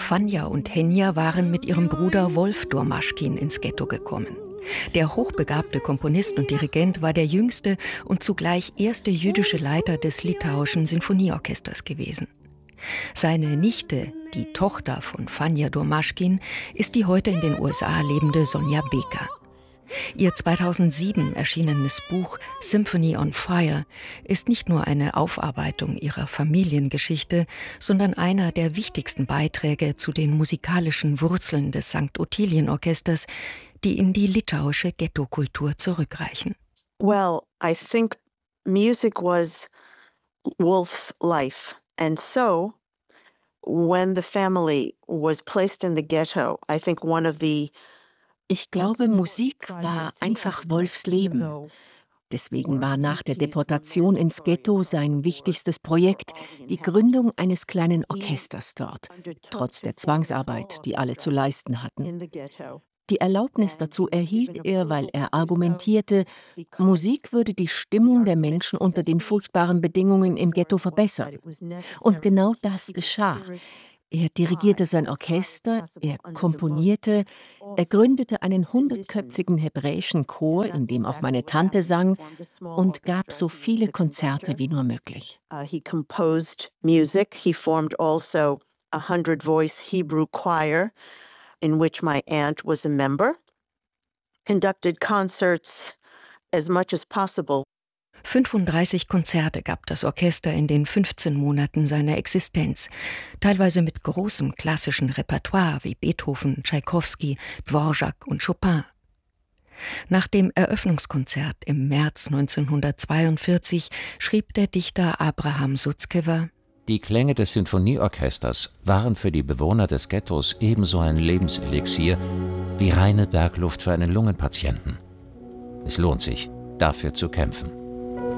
Fania und Henja waren mit ihrem Bruder Wolf Dormaschkin ins Ghetto gekommen. Der hochbegabte Komponist und Dirigent war der jüngste und zugleich erste jüdische Leiter des litauischen Sinfonieorchesters gewesen. Seine Nichte, die Tochter von Fania Dormaschkin, ist die heute in den USA lebende Sonja Beker. Ihr 2007 erschienenes Buch Symphony on Fire ist nicht nur eine Aufarbeitung ihrer Familiengeschichte, sondern einer der wichtigsten Beiträge zu den musikalischen Wurzeln des St. Ottilien-Orchesters, die in die litauische Ghettokultur zurückreichen. Well, I think music was Wolf's life. And so, when the family was placed in the ghetto, I think one of the Ich glaube, Musik war einfach Wolfs Leben. Deswegen war nach der Deportation ins Ghetto sein wichtigstes Projekt die Gründung eines kleinen Orchesters dort, trotz der Zwangsarbeit, die alle zu leisten hatten. Die Erlaubnis dazu erhielt er, weil er argumentierte, Musik würde die Stimmung der Menschen unter den furchtbaren Bedingungen im Ghetto verbessern. Und genau das geschah. Er dirigierte sein Orchester, er komponierte, er gründete einen 100-köpfigen hebräischen Chor, in dem auch meine Tante sang, und gab so viele Konzerte wie nur möglich. He composed music. He formed also a 100-voice Hebrew choir, in which my aunt was a member, conducted concerts as much as possible. 35 Konzerte gab das Orchester in den 15 Monaten seiner Existenz, teilweise mit großem klassischen Repertoire wie Beethoven, Tschaikowski, Dvorak und Chopin. Nach dem Eröffnungskonzert im März 1942 schrieb der Dichter Abraham Sutzkever: Die Klänge des Sinfonieorchesters waren für die Bewohner des Ghettos ebenso ein Lebenselixier wie reine Bergluft für einen Lungenpatienten. Es lohnt sich, dafür zu kämpfen.